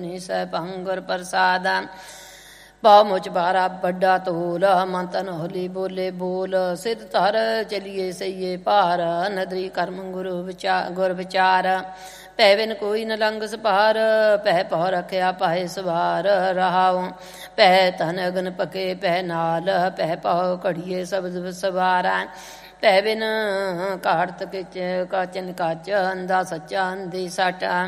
ਸਹਿ ਭੰਗੁਰ ਪ੍ਰਸਾਦ। ਪਾਉ ਮੁਚ ਭਾਰਾ ਵੱਡਾ ਤੋਲ, ਮਨ ਤਨ ਹੋਲੀ ਬੋਲੇ ਬੋਲ। ਸਿਰ ਧਰ ਚਲੀਏ ਸਈਏ ਭਾਰ, ਨਦਰੀ ਕਰਮ ਗੁਰ ਵਿਚਾਰ। ਪੈ ਬਿਨ ਕੋਈ ਨ ਲੰਘ ਸਪਾਰ, ਪੈ ਪਹੁ ਰਖਿਆ ਪਾਏ ਸਵਾਰ। ਰਹਾਉ ਪੈ ਧਨ ਅਗਨ ਪਕੇ ਪੈ ਨਾਲ, ਪੈ ਪਹੁ ਘੜੀਏ ਸਬਦ ਸਵਾਰਾ। ਪੈ ਬਿਨ ਕਾੜਤ ਕਿਚ ਕਾਚਨ ਕਾਚ, ਅੰਧਾ ਸੱਚਾ ਅੰਧੀ ਸਾਟਾ।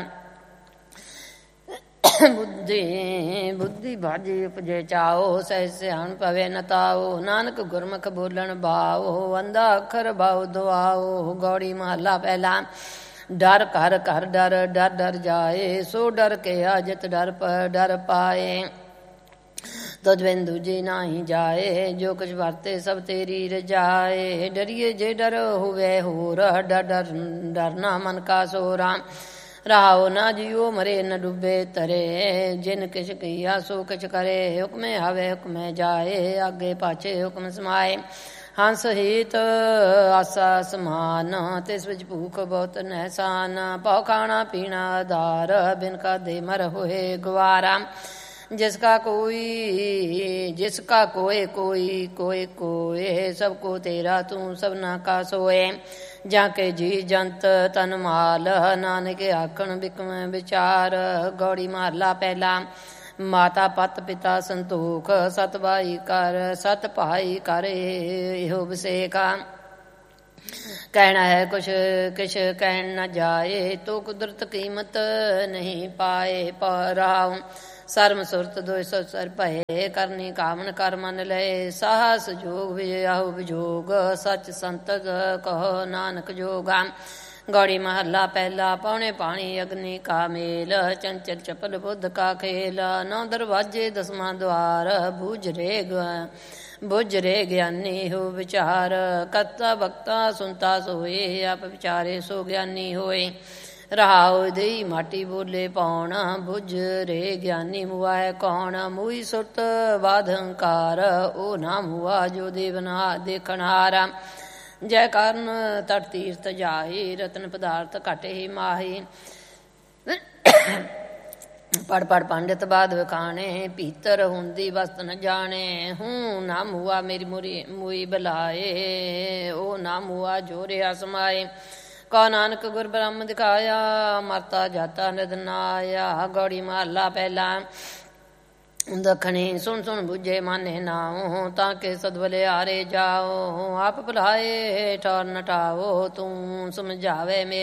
ਬੁੱਧੀ ਬਾਝੀ ਉਪਜੇ ਚਾਓ, ਸਹਿ ਸਿਆਣ ਪਵੇ ਨ ਤਾਓ। ਨਾਨਕ ਗੁਰਮੁਖ ਬੋਲਣ ਬਾਓ, ਅੰਧਾ ਅੱਖਰ ਬਾਉ ਦੁਆਓ। ਗੌੜੀ ਮਹੱਲਾ ਪਹਿਲਾ। ਡਰ ਘਰ ਘਰ ਡਰ, ਡਰ ਡਰ ਜਾਏ। ਸੋ ਡਰ ਕੇ ਆਜਤ ਡਰ ਪਾਏ। ਤੁਝ ਬਿਨ ਦੂਜੇ ਨਾਹੀ ਜਾਏ, ਜੋ ਕੁਛ ਵਰਤੇ ਸਭ ਤੇਰੀ ਰਜਾਏ। ਡਰੀਏ ਜੇ ਡਰ ਹੋਵੇ ਹੋਰ, ਡਰ ਡਰ ਡਰਨਾ ਮਨ ਕਾ ਸੋਰਾ। ਰਹਾਉ ਨਾ ਜਿਉ ਮਰੇ ਨ ਡੁੱਬੇ ਤਰੇ, ਜਿਨ ਕਿਛ ਕੀਆ ਸੋ ਕਿਛ ਕਰੇ। ਹੁਕਮੇ ਆਵੇ ਹੁਕਮੇ ਜਾਏ, ਆਗੇ ਪਾਛੇ ਹੁਕਮ ਸਮਾਏ। ਹੰਸ ਹੀਤ ਆਸਾ ਸਮਾਨ, ਤਿਸ ਵਿੱਚ ਭੂਖ ਬਹੁਤ ਨਹਿਸਾਨ। ਪਉ ਖਾਣਾ ਪੀਣਾ ਆਧਾਰ, ਬਿਨ ਖਾਧੇ ਮਰ ਹੋਏ ਗਵਾਰਾ। ਜਿਸਕਾ ਕੋਏ ਕੋਈ ਕੋਏ ਕੋਏ, ਸਭ ਕੋ ਤੇਰਾ ਤੂੰ ਸਭਨਾ ਕਾ ਸੋਏ। ਜਾਂ ਕੇ ਜੀ ਜੰਤ ਤਨ ਮਾਲ, ਨਾਨਕ ਆਖਣ ਬਿਕਮ ਵਿਚਾਰ। ਗੌੜੀ ਮਹੱਲਾ ਪਹਿਲਾ। ਮਾਤਾ ਪਤ ਪਿਤਾ ਸੰਤੋਖ, ਸਤ ਭਾਈ ਕਰ ਇਹੋ ਵਿਸੇਕਾ। ਕਹਿਣਾ ਹੈ ਕੁਛ ਕਿਛ ਕਹਿਣ ਨ ਜਾਏ, ਤੋ ਕੁਦਰਤ ਕੀਮਤ ਨਹੀਂ ਪਾਏ। ਰਾਉ ਸਰਮ ਸੁਰਤ ਦੋਇ ਸੋ ਸਰ ਭਏ, ਕਰਨੀ ਕਾਮਨ ਕਰ ਮਨ ਲਏ। ਸਾਹਸ ਜੋਗ ਵਿਆਹੂ ਵਿਜੋਗ, ਸੱਚ ਸੰਤਤ ਕਹੋ ਨਾਨਕ ਜੋਗਾ। ਗੌੜੀ ਮਹੱਲਾ ਪਹਿਲਾ। ਪੌਣੇ ਪਾਣੀ ਅਗਨੀ ਕਾ ਮੇਲ, ਚੰਚਲ ਚਪਲ ਬੁੱਧ ਕਾ ਖੇਲ। ਨੌ ਦਰਵਾਜੇ ਦਸਵਾਂ ਦੁਆਰ, ਬੁੱਝ ਰੇ ਗਿਆਨੀ ਹੋ ਵਿਚਾਰ। ਕਰਤਾ ਭਗਤਾ ਸੁਨਤਾ ਸੋਏ, ਆਪ ਵਿਚਾਰੇ ਸੋ ਗਿਆਨੀ ਹੋਏ। ਰਹਾਉ ਦੇਈ ਮਾਟੀ ਬੋਲੇ ਪਾਉਣ, ਬੁੱਝ ਰੇ ਗਿਆਨੀ ਮੁਆਏ ਕੌਣ। ਮੂਈ ਸੁਰਤ ਬਾਧ ਹੰਕਾਰ, ਉਹ ਨਾ ਮੁਆ ਜੋ ਦੇਖਣ ਹਾਰਾ। ਜੈ ਕਾਰਨ ਤਟ ਤੀਰਥ ਜਾਏ, ਰਤਨ ਪਦਾਰਥ ਘਟ ਹੀ ਮਾਹੀ। ਪੜ ਪੰਡਿਤ ਬਾਦ ਵਿਖਾਣੇ, ਭੀਤਰ ਹੁੰਦੀ ਵਸਤ ਨ ਜਾਣੇ। ਹੂੰ ਨਾ ਮੁਆ ਮੇਰੀ ਮੂਈ ਬਲਾਏ, ਉਹ ਨਾ ਮੁਆ ਜੋ ਰਿਹਾ ਸਮਾਏ। ਕਉ ਨਾਨਕ ਗੁਰ ਬ੍ਰਹਮ ਦਿਖਾਇਆ, ਮਰਤਾ ਜਾਤਾ ਨਿਦ ਨ ਆਇਆ। ਗੌੜੀ ਮਹੱਲਾ ਪਹਿਲਾ। ਦੱਖਣੀ ਸੁਣ ਸੁਣ ਬੁਝੇ ਮਾਨੇ ਨਾਉ, ਤਾਂ ਕਿ ਸਦਵਲੇ ਹਾਰੇ ਜਾਓ। ਆਪ ਭੁਲਾਏ ਠੌਰ ਨਟਾਓ, ਤੂੰ ਸਮਝਾਵੇ